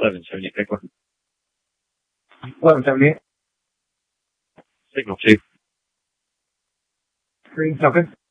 1170, big one. 1178. Signal 2. Green token.